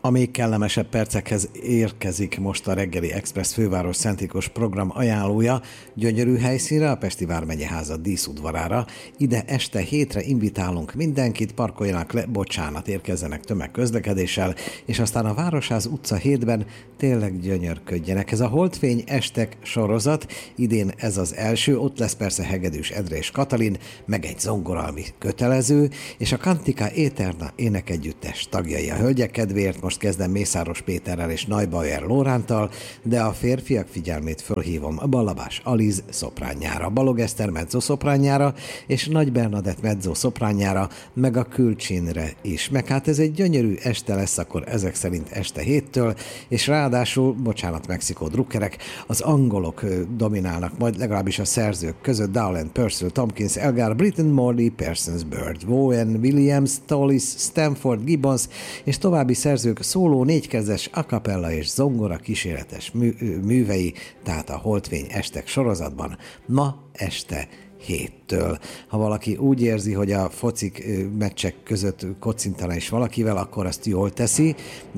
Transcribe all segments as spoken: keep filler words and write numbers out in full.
A még kellemesebb percekhez érkezik most a Reggeli Express főváros szentrikus program ajánlója, gyönyörű helyszínre, a Pesti Vármegyeháza díszudvarára. Ide este hétre invitálunk mindenkit, parkoljanak le, bocsánat, érkezzenek tömegközlekedéssel, és aztán a Városház utca hétben tényleg gyönyörködjenek. Ez a Holdfény estek sorozat, idén ez az első, ott lesz persze Hegedűs Endre és Katalin, meg egy zongora, ami kötelező, és a Cantica Eterna énekegyüttes tagjai. A hölgyek kedvéért most kezdem Mészáros Péterrel és Neubayer Lórántal, de a férfiak figyelmét fölhívom Ballabás Aliz szopránjára, Balog Eszter mezzoszopránjára és Nagy Bernadett mezzoszopránjára, meg a Külcsinre is. Meg hát ez egy gyönyörű este lesz akkor ezek szerint este héttől, és ráadásul, bocsánat, Mexikó drukkerek, az angolok dominálnak, majd legalábbis a szerzők között Dowland, Purcell, Tompkins, Elgar, Britton, Morley, Parsons, Bird, Vaughan, Williams, Tallis, Stanford, Gibbons és további szerzők szóló, négykezes, a cappella és zongora kíséretes mű, művei, tehát a Holdfény estek sorozatban ma este héttől. Ha valaki úgy érzi, hogy a focik meccsek között kocintana is valakivel, akkor azt jól teszi,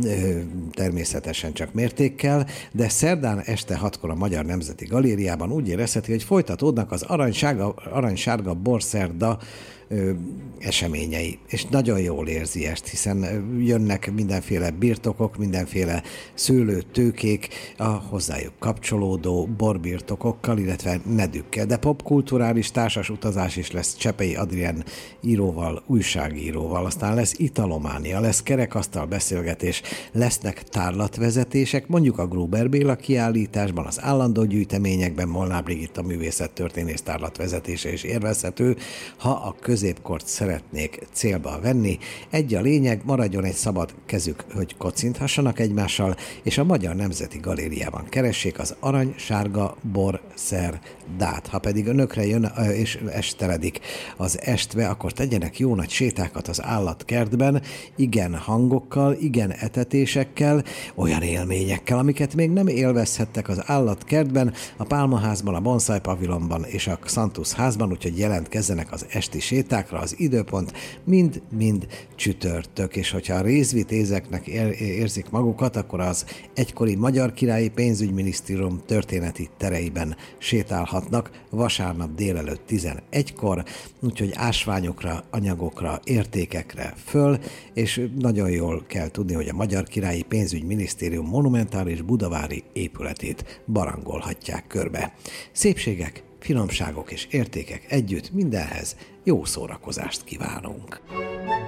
természetesen csak mértékkel, de szerdán este hatkor a Magyar Nemzeti Galériában úgy érezheti, hogy folytatódnak az aranysárga, aranysárga borszerda Ö, eseményei, és nagyon jól érzi ezt, hiszen jönnek mindenféle birtokok, mindenféle szőlőtőkék, a hozzájuk kapcsolódó borbirtokokkal, illetve nedükkel, de popkulturális társas utazás is lesz Csepei Adrien íróval, újságíróval, aztán lesz italománia, lesz kerekasztal beszélgetés, lesznek tárlatvezetések, mondjuk a Gruber Béla kiállításban, az állandó gyűjteményekben Molnár Brigitta művészettörténész tárlatvezetése is érvezhető, ha a középkort szeretnék célba venni. Egy a lényeg, maradjon egy szabad kezük, hogy kocinthassanak egymással, és a Magyar Nemzeti Galériában keressék az arany-sárga borszerdát. Ha pedig önökre jön és esteledik az estve, akkor tegyenek jó nagy sétákat az állatkertben, igen hangokkal, igen etetésekkel, olyan élményekkel, amiket még nem élvezhettek az állatkertben, a Pálmaházban, a Bonsai Pavilonban és a Xantus házban, úgyhogy jelentkezzenek az esti sétákra, az időpont mind-mind csütörtök, és hogyha a részvitézeknek ér- érzik magukat, akkor az egykori Magyar Királyi Pénzügyminisztérium történeti tereiben sétálhatnak vasárnap délelőtt tizenegykor, úgyhogy ásványokra, anyagokra, értékekre föl, és nagyon jól kell tudni, hogy a Magyar Királyi Pénzügyminisztérium monumentális budavári épületét barangolhatják körbe. Szépségek, finomságok és értékek együtt mindenhez jó szórakozást kívánunk!